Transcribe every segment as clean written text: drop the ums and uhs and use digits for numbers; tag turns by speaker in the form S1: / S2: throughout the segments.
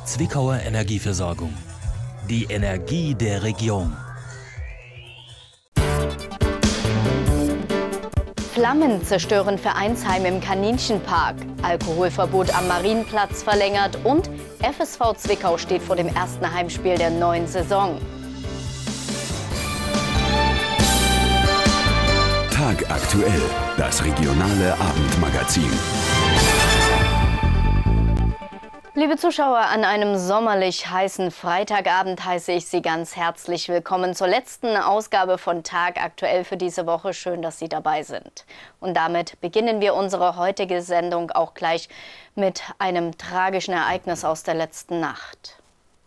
S1: Zwickauer Energieversorgung. Die Energie der Region.
S2: Flammen zerstören Vereinsheim im Kaninchenpark. Alkoholverbot am Marienplatz verlängert und FSV Zwickau steht vor dem ersten Heimspiel der neuen Saison.
S3: Tagaktuell, das regionale Abendmagazin.
S2: Liebe Zuschauer, an einem sommerlich heißen Freitagabend heiße ich Sie ganz herzlich willkommen zur letzten Ausgabe von Tagaktuell für diese Woche. Schön, dass Sie dabei sind. Und damit beginnen wir unsere heutige Sendung auch gleich mit einem tragischen Ereignis aus der letzten Nacht.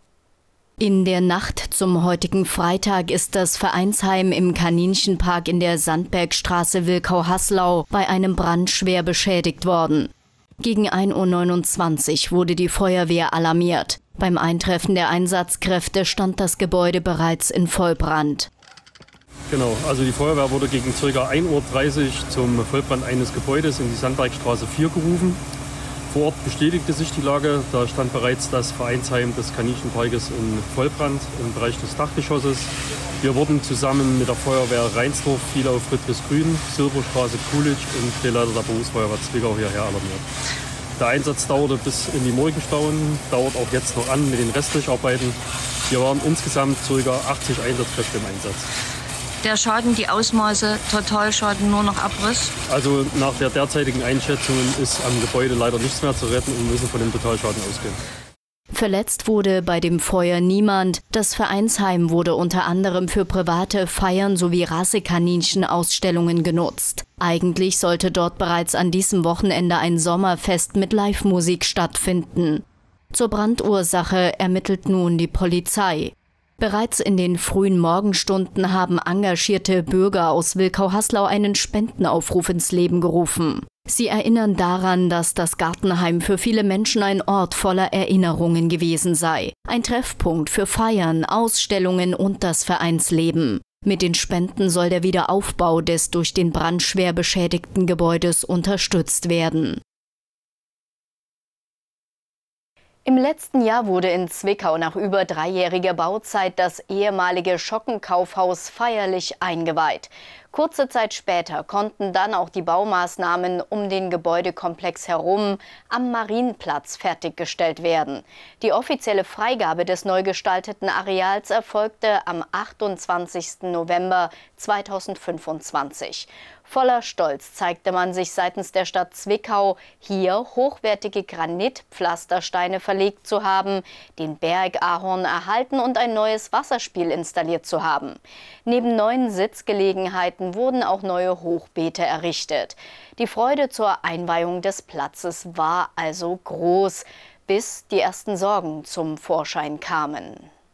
S2: In der Nacht zum heutigen Freitag ist das Vereinsheim im Kaninchenpark in der Sandbergstraße Wilkau-Haslau bei einem Brand schwer beschädigt worden. Gegen 1:29 Uhr wurde die Feuerwehr alarmiert. Beim Eintreffen der Einsatzkräfte stand das Gebäude bereits in Vollbrand.
S4: Genau, also die Feuerwehr wurde gegen ca. 1:30 Uhr zum Vollbrand eines Gebäudes in die Sandbergstraße 4 gerufen. Vor Ort bestätigte sich die Lage, da stand bereits das Vereinsheim des Kaninchenparkes in Vollbrand im Bereich des Dachgeschosses. Wir wurden zusammen mit der Feuerwehr Reinsdorf, Vielau, Friedrichsgrün, Silberstraße, Coolidge und Drehleiter der Berufsfeuerwehr Zwickau hierher alarmiert. Der Einsatz dauerte bis in die Morgenstunden, dauert auch jetzt noch an mit den restlichen Arbeiten. Wir waren insgesamt ca. 80 Einsatzkräfte im Einsatz.
S5: Der Schaden, die Ausmaße, Totalschaden, nur noch Abriss?
S4: Also nach der derzeitigen Einschätzung ist am Gebäude leider nichts mehr zu retten und müssen von dem Totalschaden ausgehen.
S2: Verletzt wurde bei dem Feuer niemand. Das Vereinsheim wurde unter anderem für private Feiern sowie Rassekaninchen-Ausstellungen genutzt. Eigentlich sollte dort bereits an diesem Wochenende ein Sommerfest mit Live-Musik stattfinden. Zur Brandursache ermittelt nun die Polizei. Bereits in den frühen Morgenstunden haben engagierte Bürger aus Wilkau-Haslau einen Spendenaufruf ins Leben gerufen. Sie erinnern daran, dass das Gartenheim für viele Menschen ein Ort voller Erinnerungen gewesen sei. Ein Treffpunkt für Feiern, Ausstellungen und das Vereinsleben. Mit den Spenden soll der Wiederaufbau des durch den Brand schwer beschädigten Gebäudes unterstützt werden. Im letzten Jahr wurde in Zwickau nach über 3-jähriger Bauzeit das ehemalige Schockenkaufhaus feierlich eingeweiht. Kurze Zeit später konnten dann auch die Baumaßnahmen um den Gebäudekomplex herum am Marienplatz fertiggestellt werden. Die offizielle Freigabe des neu gestalteten Areals erfolgte am 28. November 2025. Voller Stolz zeigte man sich seitens der Stadt Zwickau, hier hochwertige Granitpflastersteine verlegt zu haben, den Bergahorn erhalten und ein neues Wasserspiel installiert zu haben. Neben neuen Sitzgelegenheiten wurden auch neue Hochbeete errichtet. Die Freude zur Einweihung des Platzes war also groß, bis die ersten Sorgen zum Vorschein kamen.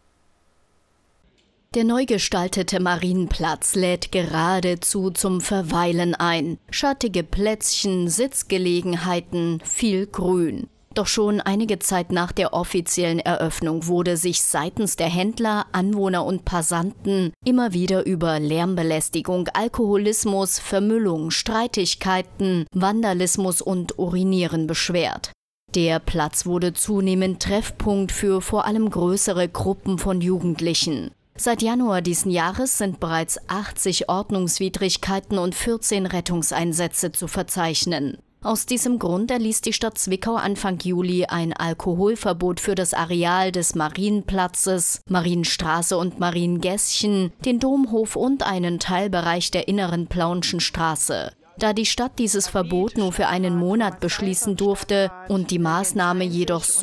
S2: Der neu gestaltete Marienplatz lädt geradezu zum Verweilen ein. Schattige Plätzchen, Sitzgelegenheiten, viel Grün. Doch schon einige Zeit nach der offiziellen Eröffnung wurde sich seitens der Händler, Anwohner und Passanten immer wieder über Lärmbelästigung, Alkoholismus, Vermüllung, Streitigkeiten, Vandalismus und Urinieren beschwert. Der Platz wurde zunehmend Treffpunkt für vor allem größere Gruppen von Jugendlichen. Seit Januar diesen Jahres sind bereits 80 Ordnungswidrigkeiten und 14 Rettungseinsätze zu verzeichnen. Aus diesem Grund erließ die Stadt Zwickau Anfang Juli ein Alkoholverbot für das Areal des Marienplatzes, Marienstraße und Mariengässchen, den Domhof und einen Teilbereich der inneren Plaunschen Straße. Da die Stadt dieses Verbot nur für einen Monat beschließen durfte und die Maßnahme jedoch so